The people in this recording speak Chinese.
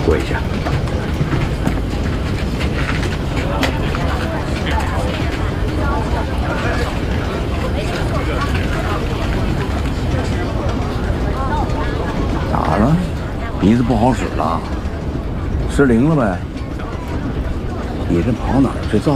跪下。咋了？鼻子不好使了？失灵了呗？你这跑哪儿去造